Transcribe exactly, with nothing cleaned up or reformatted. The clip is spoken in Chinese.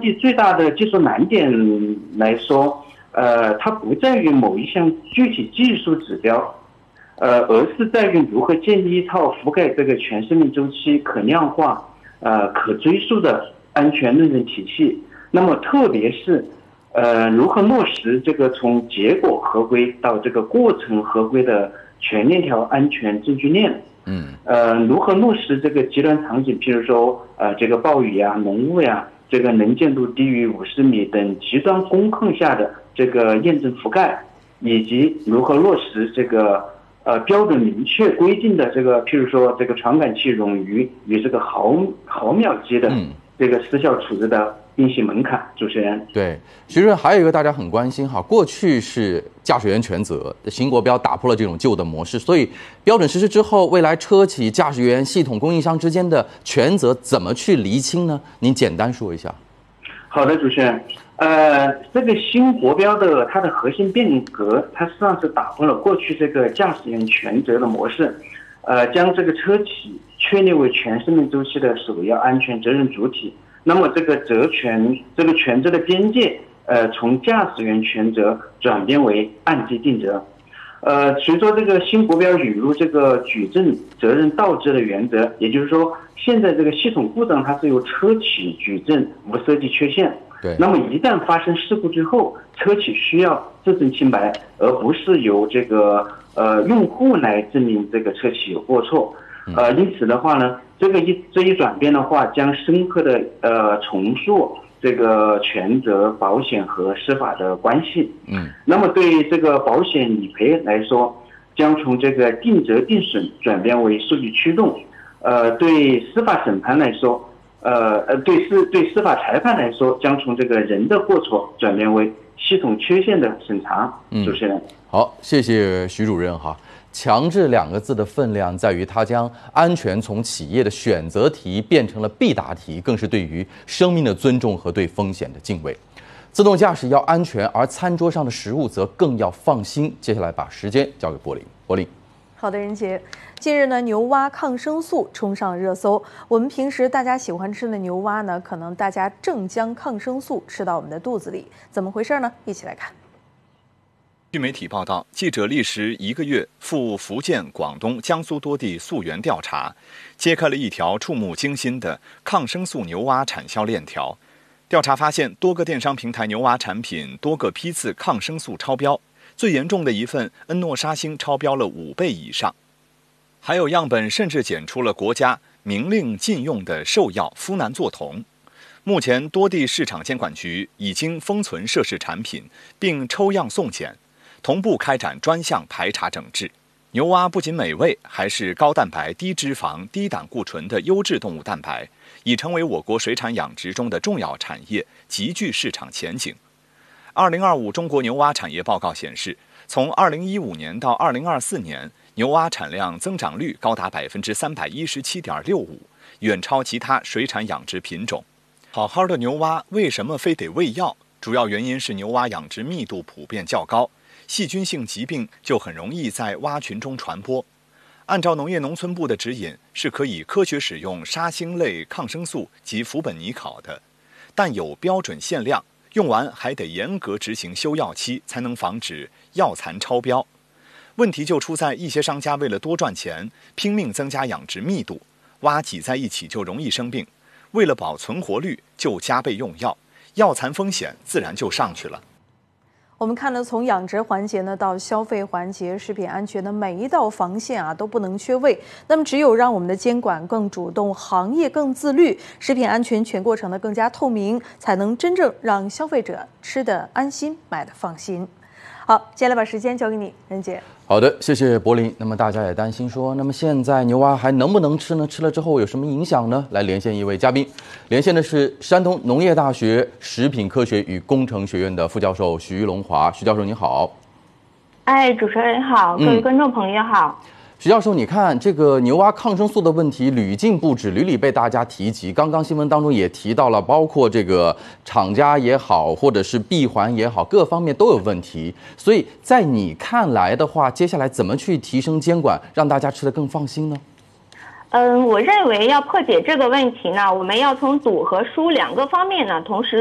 地最大的技术难点来说，呃，它不在于某一项具体技术指标，呃，而是在于如何建立一套覆盖这个全生命周期、可量化、呃可追溯的安全认证体系。那么，特别是呃如何落实这个从结果合规到这个过程合规的全链条安全证据链。嗯，呃，如何落实这个极端场景，譬如说，呃，这个暴雨呀、浓雾呀，这个能见度低于五十米等极端工况下的这个验证覆盖，以及如何落实这个呃标准明确规定的这个，譬如说这个传感器冗余与这个毫毫秒级的这个失效处置的硬性门槛。主持人， 对，徐主任还有一个大家很关心哈，过去是驾驶员全责，新国标打破了这种旧的模式，所以标准实施之后，未来车企、驾驶员、系统供应商之间的权责怎么去厘清呢？您简单说一下。 好的，主持人，呃，这个新国标的它的核心变革，它实际上是打破了过去这个驾驶员全责的模式，呃，将这个车企确立为全生命周期的首要安全责任主体。那么这个责权，这个权责的边界，呃，从驾驶员全责转变为按机定责。呃，随着这个新国标引入这个举证责任倒置的原则，也就是说，现在这个系统故障它是由车企举证无设计缺陷。对。那么一旦发生事故之后，车企需要自证清白，而不是由这个呃用户来证明这个车企有过错。呃，因此的话呢，这个一这一转变的话，将深刻的呃重塑这个权责、保险和司法的关系。嗯，那么对于这个保险理赔来说，将从这个定责定损转变为数据驱动。呃，对司法审判来说，呃呃，对司对司法裁判来说，将从这个人的过错转变为系统缺陷的审查。主持人， 好，谢谢徐主任哈。强制两个字的分量在于，它将安全从企业的选择题变成了必答题，更是对于生命的尊重和对风险的敬畏。自动驾驶要安全，而餐桌上的食物则更要放心。接下来把时间交给柏林。柏林， 好的，任杰。近日呢，牛蛙抗生素冲上热搜。我们平时大家喜欢吃的牛蛙呢，可能大家正将抗生素吃到我们的肚子里，怎么回事呢？一起来看。 据媒体报道，记者历时一个月赴福建、广东、江苏多地溯源调查，揭开了一条触目惊心的抗生素牛蛙产销链条。调查发现，多个电商平台牛蛙产品多个批次抗生素超标，最严重的一份恩诺沙星超标了五倍以上，还有样本甚至检出了国家明令禁用的兽药呋喃唑酮。目前，多地市场监管局已经封存涉事产品，并抽样送检。同步开展专项排查整治。牛蛙不仅美味，还是高蛋白、低脂肪、低胆固醇的优质动物蛋白，已成为我国水产养殖中的重要产业，极具市场前景。二零二五中国牛蛙产业报告显示，从二零一五年到二零二四年，牛蛙产量增长率高达百分之三百一十七点六五，远超其他水产养殖品种。好好的牛蛙为什么非得喂药？主要原因是牛蛙养殖密度普遍较高。细菌性疾病就很容易在蛙群中传播。按照农业农村部的指引，是可以科学使用沙星类抗生素及氟苯尼考的，但有标准限量，用完还得严格执行休药期，才能防止药残超标。问题就出在一些商家为了多赚钱，拼命增加养殖密度，蛙挤在一起就容易生病。为了保存活率，就加倍用药，药残风险自然就上去了。 我们看了从养殖环节呢到消费环节，食品安全的每一道防线啊都不能缺位。那么只有让我们的监管更主动，行业更自律，食品安全全过程呢更加透明，才能真正让消费者吃得安心，买得放心。好，接下来把时间交给你，任杰。 好的，谢谢柏林。那么大家也担心说，那么现在牛蛙还能不能吃呢？吃了之后有什么影响呢？来连线一位嘉宾，连线的是山东农业大学食品科学与工程学院的副教授徐龙华。徐教授你好。 哎，主持人好，各位观众朋友好。嗯徐教授，你看这个牛蛙抗生素的问题屡禁不止，屡屡被大家提及。刚刚新闻当中也提到了，包括这个厂家也好，或者是闭环也好，各方面都有问题。所以在你看来的话，接下来怎么去提升监管，让大家吃得更放心呢？ 嗯，我认为要破解这个问题呢，我们要从赌和输两个方面呢同时